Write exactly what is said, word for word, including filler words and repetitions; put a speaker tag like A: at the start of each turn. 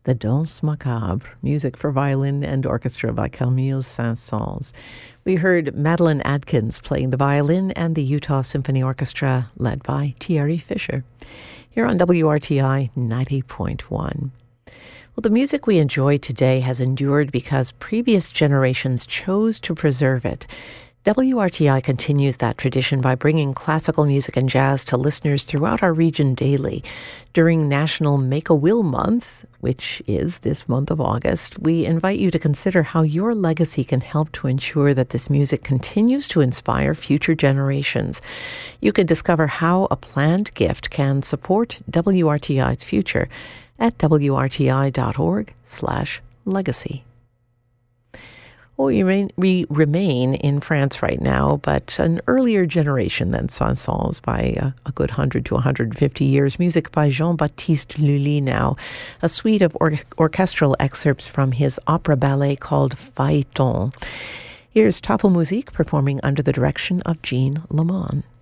A: The Danse Macabre, music for violin and orchestra by Camille Saint-Saëns. We heard Madeline Adkins playing the violin and the Utah Symphony Orchestra, led by Thierry Fischer, here on W R T I ninety point one. Well, the music we enjoy today has endured because previous generations chose to preserve it. W R T I continues that tradition by bringing classical music and jazz to listeners throughout our region daily. During National Make-A-Will Month, which is this month of August, we invite you to consider how your legacy can help to ensure that this music continues to inspire future generations. You can discover how a planned gift can support W R T I's future at W R T I dot org slash legacy. Well, we remain, we remain in France right now, but an earlier generation than Saint-Saëns by a, a good one hundred to one hundred fifty years. Music by Jean-Baptiste Lully now, a suite of or- orchestral excerpts from his opera ballet called Phaeton. Here's Tafelmusik performing under the direction of Jean Lamont.